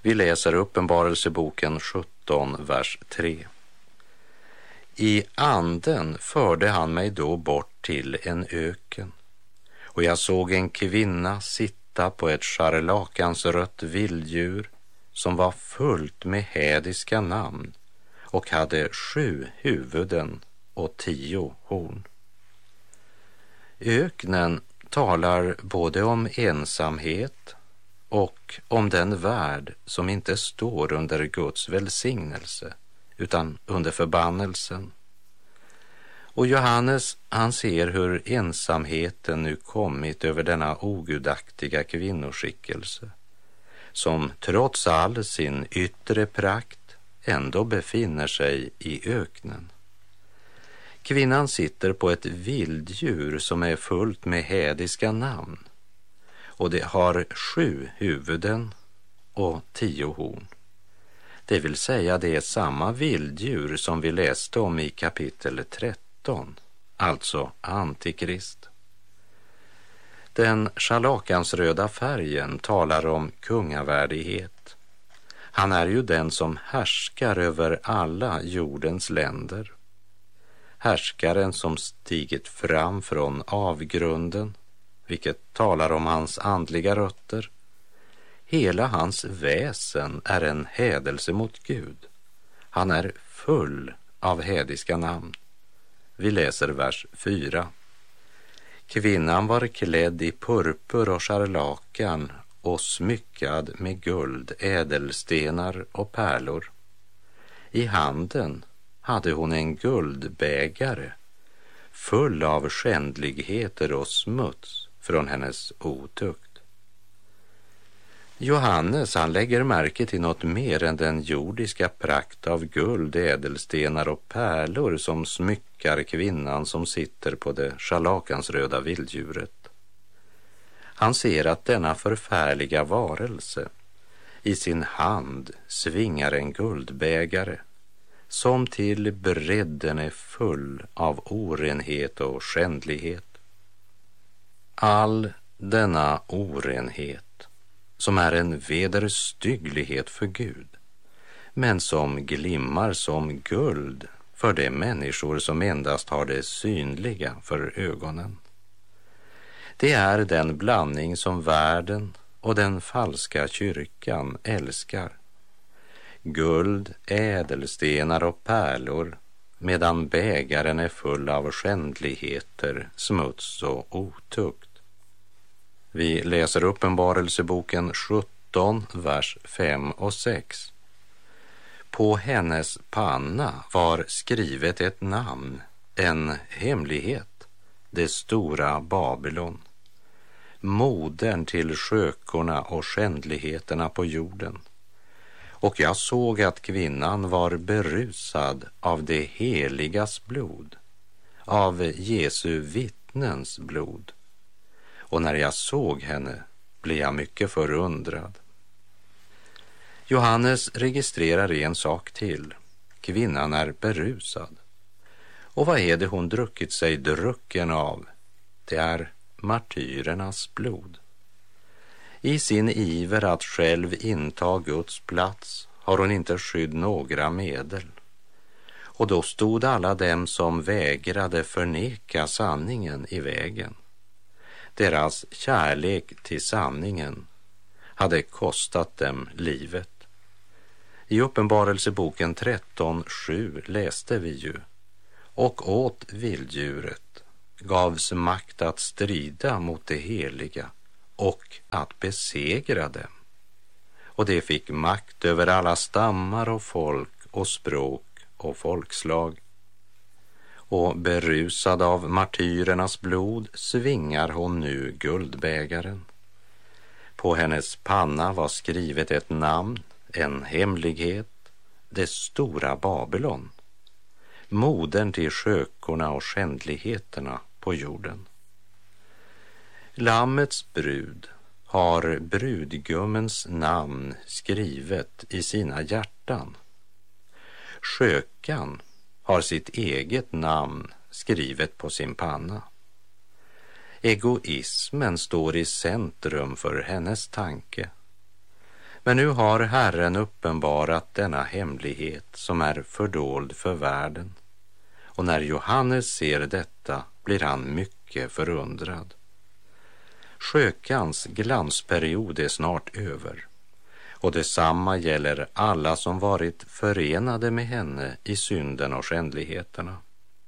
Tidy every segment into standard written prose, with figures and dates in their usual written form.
Vi läser Uppenbarelseboken 17, vers 3. I anden förde han mig då bort till en öken, och jag såg en kvinna sitta på ett scharlakansrött vilddjur som var fullt med hädiska namn och hade 7 huvuden och 10 horn. Öknen talar både om ensamhet och om den värld som inte står under Guds välsignelse utan under förbannelsen. Och Johannes, han ser hur ensamheten nu kommit över denna ogudaktiga kvinnoskickelse, som trots all sin yttre prakt ändå befinner sig i öknen. Kvinnan sitter på ett vilddjur som är fullt med hädiska namn, och det har 7 huvuden och 10 horn. Det vill säga det är samma vilddjur som vi läste om i kapitel 13, alltså Antikrist. Den scharlakansröda färgen talar om kungavärdighet. Han är ju den som härskar över alla jordens länder. Härskaren som stigit fram från avgrunden, vilket talar om hans andliga rötter. Hela hans väsen är en hädelse mot Gud. Han är full av hädiska namn. Vi läser vers 4. Kvinnan var klädd i purpur och scharlakan och smyckad med guld, ädelstenar och pärlor. I handen hade hon en guldbägare full av skändligheter och smuts från hennes otukt. Johannes, han lägger märke till något mer än den jordiska prakt av guld, ädelstenar och pärlor som smyckar kvinnan som sitter på det scharlakansröda vilddjuret. Han ser att denna förfärliga varelse i sin hand svingar en guldbägare som till bredden är full av orenhet och skändlighet. All denna orenhet, som är en vederstygglighet för Gud, men som glimmar som guld för de människor som endast har det synliga för ögonen. Det är den blandning som världen och den falska kyrkan älskar. Guld, ädelstenar och pärlor, medan bägaren är full av skändligheter, smuts och otukt. Vi läser Uppenbarelseboken 17, vers 5 och 6. På hennes panna var skrivet ett namn, en hemlighet, det stora Babylon, modern till skökorna och skändligheterna på jorden. Och jag såg att kvinnan var berusad av det heligas blod, av Jesu vittnens blod. Och när jag såg henne blev jag mycket förundrad. Johannes registrerar en sak till. Kvinnan är berusad. Och vad är det hon druckit sig drucken av? Det är martyrernas blod. I sin iver att själv inta Guds plats har hon inte skydd några medel. Och då stod alla dem som vägrade förneka sanningen i vägen. Deras kärlek till sanningen hade kostat dem livet. I Uppenbarelseboken 13:7 läste vi ju: och åt vilddjuret gavs makt att strida mot det heliga och att besegra dem. Och det fick makt över alla stammar och folk och språk och folkslag. Och berusad av martyrernas blod svingar hon nu guldbägaren. På hennes panna var skrivet ett namn, en hemlighet, det stora Babylon, modern till skökorna och skändligheterna på jorden. Lammets brud har brudgummens namn skrivet i sina hjärtan. Skökan har sitt eget namn skrivet på sin panna. Egoismen står i centrum för hennes tanke. Men nu har Herren uppenbarat denna hemlighet som är fördold för världen. Och när Johannes ser detta blir han mycket förundrad. Skökans glansperiod är snart över. Och detsamma gäller alla som varit förenade med henne i synden och skändligheterna.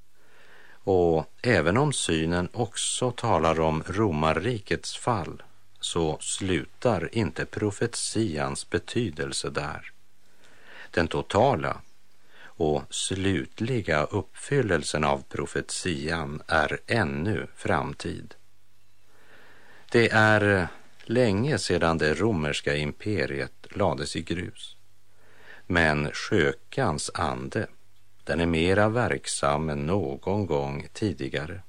Och även om synen också talar om romarrikets fall, så slutar inte profetians betydelse där. Den totala och slutliga uppfyllelsen av profetian är ännu framtid. Det är länge sedan det romerska imperiet lades i grus. Men skökans ande, den är mera verksam än någon gång tidigare.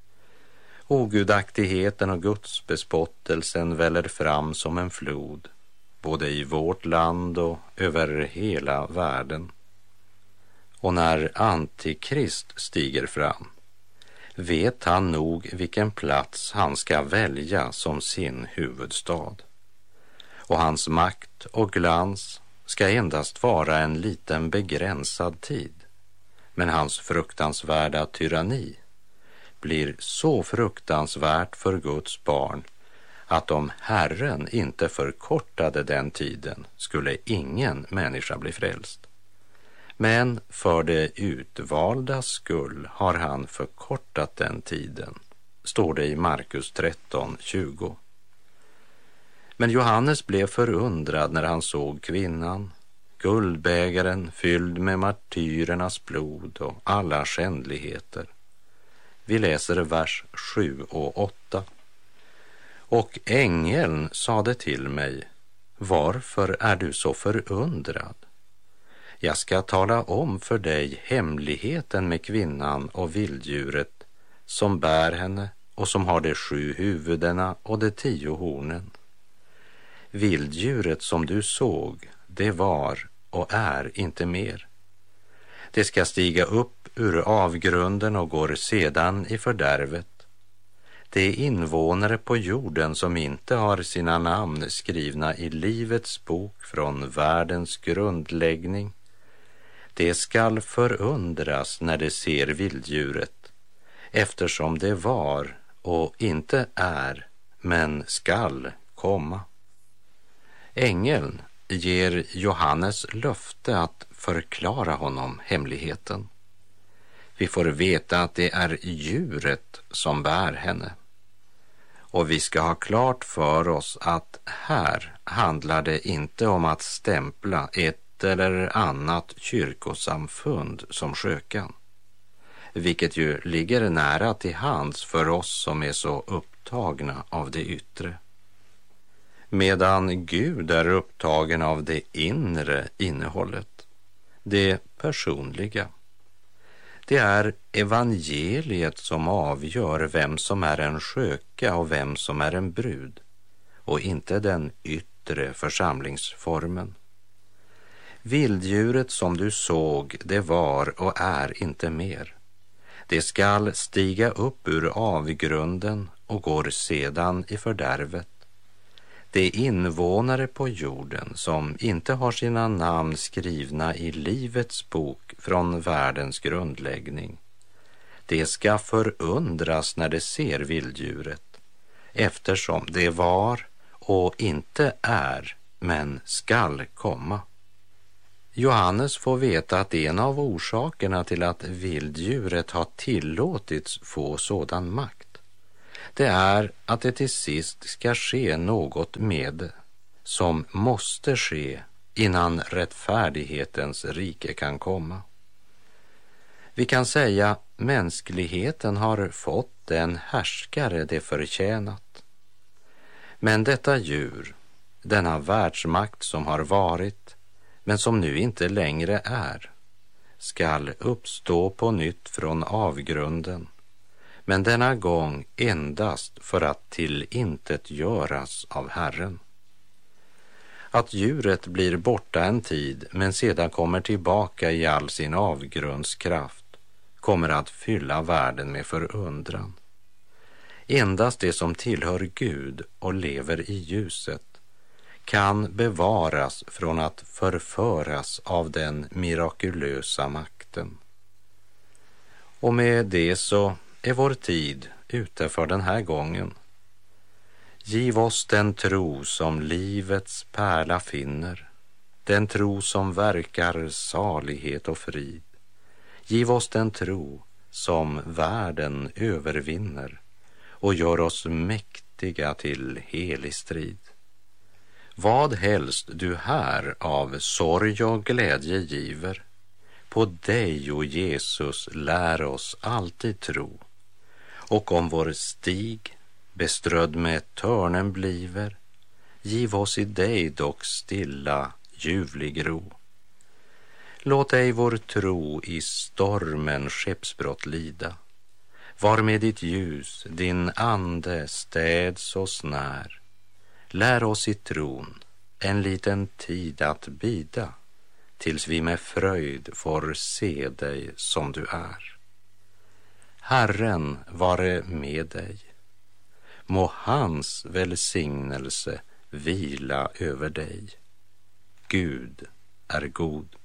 Ogudaktigheten och gudsbespottelsen väller fram som en flod, både i vårt land och över hela världen. Och när Antikrist stiger fram, vet han nog vilken plats han ska välja som sin huvudstad. Och hans makt och glans ska endast vara en liten begränsad tid. Men hans fruktansvärda tyranni blir så fruktansvärt för Guds barn att om Herren inte förkortade den tiden skulle ingen människa bli frälst. Men för det utvaldas skull har han förkortat den tiden, står det i Markus 13:20. Men Johannes blev förundrad när han såg kvinnan, guldbägaren fylld med martyrernas blod och alla skändligheter. Vi läser vers 7 och 8. Och ängeln sade till mig, varför är du så förundrad? Jag ska tala om för dig hemligheten med kvinnan och vilddjuret som bär henne och som har de 7 huvudena och de 10 hornen. Vilddjuret som du såg, det var och är inte mer. Det ska stiga upp ur avgrunden och går sedan i fördärvet. Det är invånare på jorden som inte har sina namn skrivna i livets bok från världens grundläggning. Det skall förundras när det ser vilddjuret, eftersom det var och inte är, men skall komma. Ängeln ger Johannes löfte att förklara honom hemligheten. Vi får veta att det är djuret som bär henne. Och vi ska ha klart för oss att här handlar det inte om att stämpla ett eller annat kyrkosamfund som skökan, vilket ju ligger nära till hands för oss som är så upptagna av det yttre. Medan Gud är upptagen av det inre innehållet, det personliga. Det är evangeliet som avgör vem som är en sköka och vem som är en brud, och inte den yttre församlingsformen. Vilddjuret som du såg, det var och är inte mer. Det skall stiga upp ur avgrunden och går sedan i fördärvet. Det är invånare på jorden som inte har sina namn skrivna i livets bok från världens grundläggning. Det ska förundras när det ser vilddjuret, eftersom det var och inte är, men skall komma. Johannes får veta att en av orsakerna till att vilddjuret har tillåtits få sådan makt, det är att det till sist ska ske något med det som måste ske innan rättfärdighetens rike kan komma. Vi kan säga mänskligheten har fått den härskare det förtjänat. Men detta djur, denna världsmakt som har varit, men som nu inte längre är, skall uppstå på nytt från avgrunden, men denna gång endast för att tillintetgöras av Herren. Att djuret blir borta en tid men sedan kommer tillbaka i all sin avgrundskraft kommer att fylla världen med förundran. Endast det som tillhör Gud och lever i ljuset kan bevaras från att förföras av den mirakulösa makten. Och med det så är vår tid ute för den här gången. Giv oss den tro som livets pärla finner, den tro som verkar salighet och frid. Giv oss den tro som världen övervinner och gör oss mäktiga till helig strid. Vad helst du här av sorg och glädje giver, på dig, o Jesus, lär oss alltid tro. Och om vår stig beströdd med törnen bliver, giv oss i dig dock stilla ljuvlig ro. Låt ej vår tro i stormen skeppsbrott lida, var med ditt ljus din ande städs oss när. Lär oss i tron en liten tid att bida, tills vi med fröjd får se dig som du är. Herren vare med dig. Må hans välsignelse vila över dig. Gud är god.